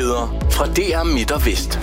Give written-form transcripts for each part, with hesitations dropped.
Nyheder fra DR Midt og Vest.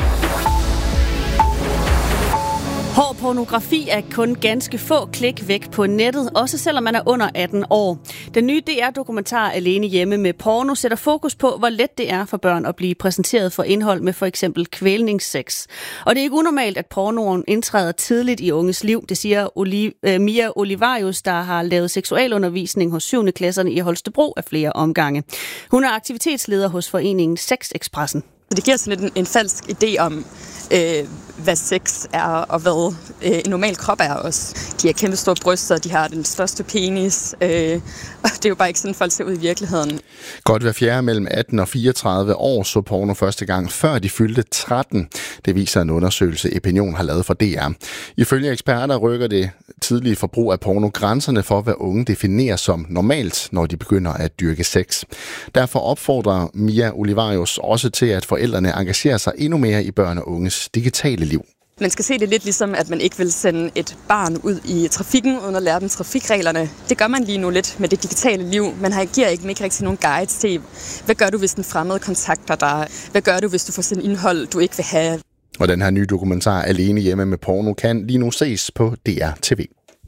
Hård pornografi er kun ganske få klik væk på nettet, også selvom man er under 18 år. Den nye DR-dokumentar Alene hjemme med porno sætter fokus på, hvor let det er for børn at blive præsenteret for indhold med for eksempel kvælningssex. Og det er ikke unormalt, at pornoen indtræder tidligt i unges liv, det siger Mia Olivarius, der har lavet seksualundervisning hos 7. klasserne i Holstebro af flere omgange. Hun er aktivitetsleder hos foreningen Sexexpressen. Det giver sådan lidt en falsk idé om, hvad sex er, og hvad en normal krop er også. De har kæmpe store bryster, de har den største penis, og det er jo bare ikke sådan, folk ser ud i virkeligheden. Godt hver fjerde mellem 18 og 34 år så porno første gang, før de fyldte 13. Det viser en undersøgelse, Opinion har lavet for DR. Ifølge eksperter rykker det tidlige forbrug af porno grænserne for, hvad unge definerer som normalt, når de begynder at dyrke sex. Derfor opfordrer Mia Olivarius også til, at forældrene engagerer sig endnu mere i børn og unges digitale liv. Man skal se det lidt ligesom, at man ikke vil sende et barn ud i trafikken uden at lære dem trafikreglerne. Det gør man lige nu lidt med det digitale liv. Man giver ikke rigtig nogen guides til, hvad gør du, hvis den fremmede kontakter dig? Hvad gør du, hvis du får sådan indhold, du ikke vil have? Og den her nye dokumentar Alene hjemme med porno kan lige nu ses på DR TV.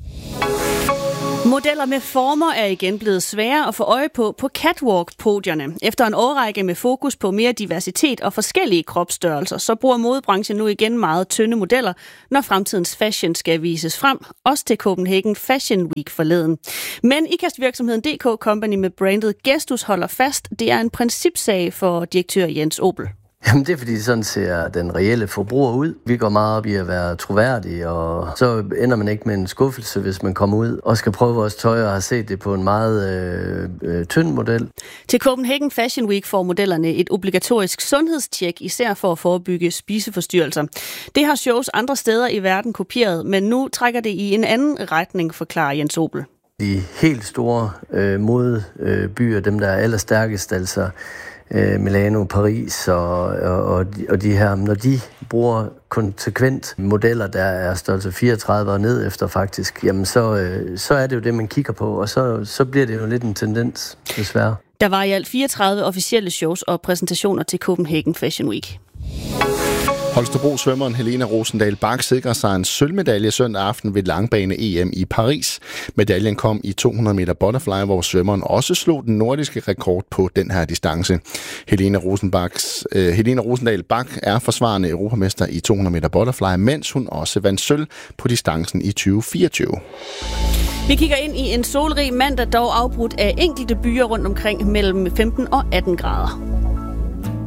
Modeller med former er igen blevet svære at få øje på catwalk-podierne. Efter en årrække med fokus på mere diversitet og forskellige kropsstørrelser, så bruger modebranchen nu igen meget tynde modeller, når fremtidens fashion skal vises frem, også til Copenhagen Fashion Week forleden. Men ikastvirksomheden DK Company med brandet Gestus holder fast, det er en principsag for direktør Jens Obel. Jamen det er fordi, sådan ser den reelle forbruger ud. Vi går meget op i at være troværdige, og så ender man ikke med en skuffelse, hvis man kommer ud og skal prøve vores tøj og har set det på en meget tynd model. Til Copenhagen Fashion Week får modellerne et obligatorisk sundhedstjek, især for at forebygge spiseforstyrrelser. Det har shows andre steder i verden kopieret, men nu trækker det i en anden retning, forklarer Jens Obel. De helt store modebyer, dem der er allerstærkest, altså Milano, Paris og de her, når de bruger konsekvent modeller, der er størrelse 34 og ned efter faktisk, jamen så er det jo det, man kigger på, og så bliver det jo lidt en tendens, desværre. Der var i alt 34 officielle shows og præsentationer til Copenhagen Fashion Week. Holstebro-svømmeren Helena Rosendahl Bach sikrer sig en sølvmedalje søndag aften ved langbane-EM i Paris. Medaljen kom i 200 meter butterfly, hvor svømmeren også slog den nordiske rekord på den her distance. Helena Rosendahl Bach er forsvarende europamester i 200 meter butterfly, mens hun også vandt sølv på distancen i 2024. Vi kigger ind i en solrig mandag, dog afbrudt af enkelte byer rundt omkring mellem 15 og 18 grader.